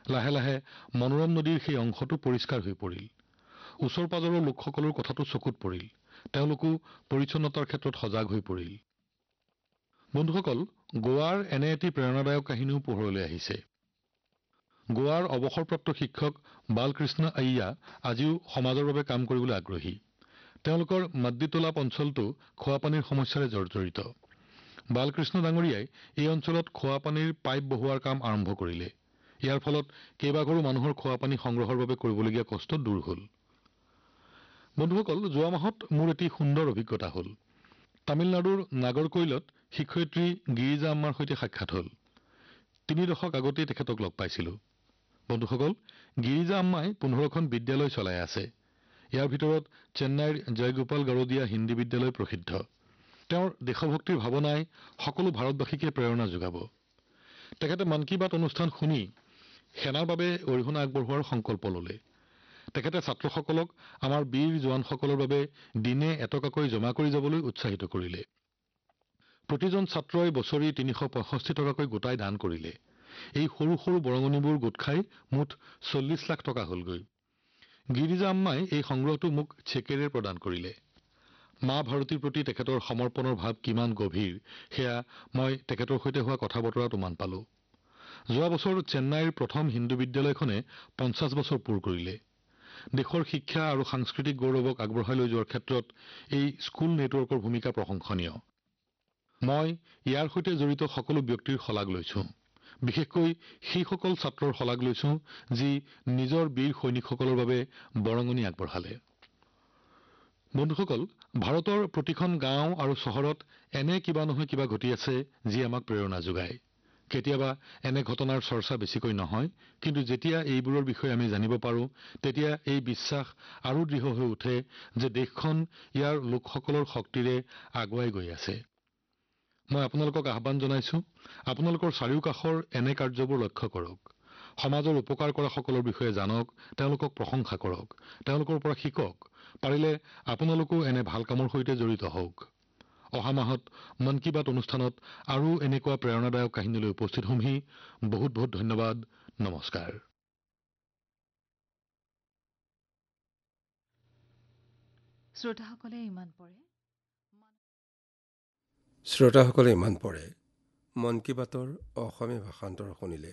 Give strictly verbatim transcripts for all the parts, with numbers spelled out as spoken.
লাহে লাহে মনোৰম নদীৰ সেই অংশটো পৰিষ্কাৰ হৈ পৰিল। ওচৰ পাজৰৰ লোকসকলৰ কথাটো চকুত পৰিল। তেওঁলোকো পৰিচ্ছন্নতাৰ ক্ষেত্ৰত সজাগ হৈ পৰিল। বন্ধুসকল, গোৱাৰ এনে এটি প্ৰেৰণাদায়ক কাহিনীও পোহৰলৈ আহিছে। গোৱাৰ অৱসৰপ্ৰাপ্ত শিক্ষক বালকৃষ্ণ আয়াৰ আজিও সমাজৰ বাবে কাম কৰিবলৈ আগ্ৰহী। তেওঁলোকৰ মাদ্দিতোলাপ অঞ্চলটো খোৱাপানীৰ সমস্যাৰে জৰ্জৰিত। বালকৃষ্ণ ডাঙৰীয়াই এই অঞ্চলত খোৱাপানীৰ পাইপ বহুৱাৰ কাম আৰম্ভ কৰিলে। ইয়াৰ ফলত কেইবাঘৰো মানুহৰ খোৱাপানী সংগ্ৰহৰ বাবে কৰিবলগীয়া কষ্ট দূৰ হ'ল। বন্ধুসকল, যোৱা মাহত মোৰ এটি সুন্দৰ অভিজ্ঞতা হ'ল। তামিলনাডুৰ নাগৰকৈলত শিক্ষয়িত্ৰী গিৰিজা আম্মাৰ সৈতে সাক্ষাৎ হ'ল। তিনি দশক আগতেই তেখেতক লগ পাইছিলোঁ। বন্ধুসকল, গিৰিজা আম্মাই পোন্ধৰখন বিদ্যালয় চলাই আছে। ইয়াৰ ভিতৰত চেন্নাইৰ জয়গোপাল গাৰোদিয়া হিন্দী বিদ্যালয় প্ৰসিদ্ধ। তেওঁৰ দেশভক্তিৰ ভাৱনাই সকলো ভাৰতবাসীকে প্ৰেৰণা যোগাব। তেখেতে মন কী বাত অনুষ্ঠান শুনি সেনাৰ বাবে অৰিহণা আগবঢ়োৱাৰ সংকল্প ল'লে। তেখেতে ছাত্ৰসকলক আমাৰ বীৰ জোৱানসকলৰ বাবে দিনে এটকাকৈ জমা কৰি যাবলৈ উৎসাহিত কৰিলে। প্ৰতিজন ছাত্ৰই বছৰি তিনিশ পঁয়ষষ্ঠি টকাকৈ গোটাই দান কৰিলে। এই সৰু সৰু বৰঙণিবোৰ গোট খাই মুঠ চল্লিছ লাখ টকা হ'লগৈ। গিৰিজা আম্মাই এই সংগ্ৰহটো মোক চেকেৰে প্ৰদান কৰিলে। মা ভাৰতীৰ প্ৰতি তেখেতৰ সমৰ্পণৰ ভাৱ কিমান গভীৰ সেয়া মই তেখেতৰ সৈতে হোৱা কথা বতৰাত উমান পালোঁ। যোৱা বছৰ চেন্নাইৰ প্ৰথম হিন্দু বিদ্যালয়খনে পঞ্চাছ বছৰ পূৰ কৰিলে। দেশৰ শিক্ষা আৰু সাংস্কৃতিক গৌৰৱক আগবঢ়াই লৈ যোৱাৰ ক্ষেত্ৰত এই স্কুল নেটৱৰ্কৰ ভূমিকা প্ৰশংসনীয়। মই ইয়াৰ সৈতে জড়িত সকলো ব্যক্তিৰ শলাগ লৈছোঁ। বিশেষকৈ সেইসকল ছাত্ৰৰ শলাগ লৈছোঁ যি নিজৰ বীৰ সৈনিকসকলৰ বাবে বৰঙণি আগবঢ়ালে। বন্ধুসকল, ভাৰতৰ প্ৰতিখন গাঁও আৰু চহৰত এনে কিবা নহয় কিবা ঘটি আছে যি আমাক প্ৰেৰণা যোগায়। কেতিয়াবা এনে ঘটনাৰ চৰ্চা বেছিকৈ নহয়, কিন্তু যেতিয়া এইবোৰৰ বিষয়ে আমি জানিব পাৰোঁ তেতিয়া এই বিশ্বাস আৰু দৃঢ় হৈ উঠে যে দেশখন ইয়াৰ লোকসকলৰ শক্তিৰে আগুৱাই গৈ আছে। মই আপোনালোকক আহ্বান জনাইছোঁ, আপোনালোকৰ চাৰিওকাষৰ এনে কাৰ্যবোৰ লক্ষ্য কৰক। সমাজৰ উপকাৰ কৰা সকলৰ বিষয়ে জানক, তেওঁলোকক প্ৰশংসা কৰক, তেওঁলোকৰ পৰা শিকক। পাৰিলে আপোনালোকো এনে ভাল কামৰ সৈতে জড়িত হওক। অহা মাহত মন কী বাত অনুষ্ঠানত আৰু এনেকুৱা প্ৰেৰণাদায়ক কাহিনীলৈ উপস্থিত হ'মহি। বহুত বহুত ধন্যবাদ। নমস্কাৰ। শ্ৰোতাসকলে ইমান পৰে শ্ৰোতাসকলে ইমান পৰে মন কী বাতৰ অসমীয়া ভাষান্তৰ শুনিলে।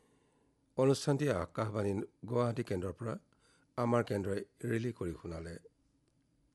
অনুষ্ঠানটি আকাশবাণী গুৱাহাটী কেন্দ্ৰৰ পৰা আমাৰ কেন্দ্ৰই ৰিলি কৰি শুনালে।